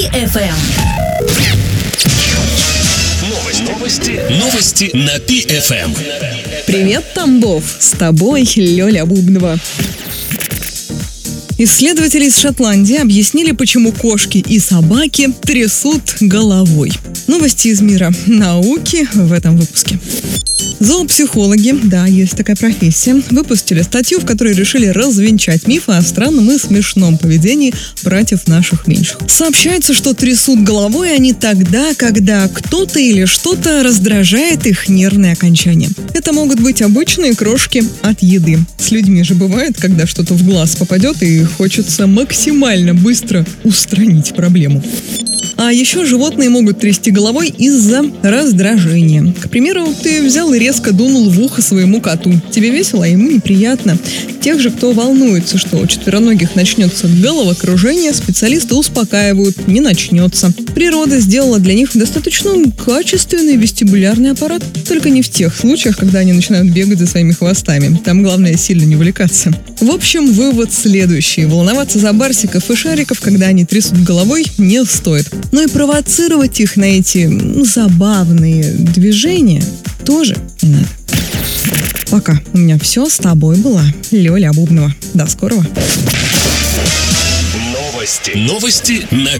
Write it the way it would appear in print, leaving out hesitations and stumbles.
Пи-ФМ. Новости на Пи-ФМ. Привет, Тамбов! С тобой Лёля Бубнова. Исследователи из Шотландии объяснили, почему кошки и собаки трясут головой. Новости из мира науки в этом выпуске. Зоопсихологи, да, есть такая профессия, выпустили статью, в которой решили развенчать мифы о странном и смешном поведении братьев наших меньших. Сообщается, что трясут головой они тогда, когда кто-то или что-то раздражает их нервные окончания. Это могут быть обычные крошки от еды. С людьми же бывает, когда что-то в глаз попадет и хочется максимально быстро устранить проблему. А еще животные могут трясти головой из-за раздражения. К примеру, ты взял и резко дунул в ухо своему коту. Тебе весело, а ему неприятно. Тех же, кто волнуется, что у четвероногих начнется головокружение, специалисты успокаивают, не начнется. Природа сделала для них достаточно качественный вестибулярный аппарат. Только не в тех случаях, когда они начинают бегать за своими хвостами. Там главное сильно не увлекаться. В общем, вывод следующий. Волноваться за барсиков и шариков, когда они трясут головой, не стоит. Но и провоцировать их на эти забавные движения тоже не надо. Пока. У меня все. С тобой была Лёля Бубнова. До скорого. Новости на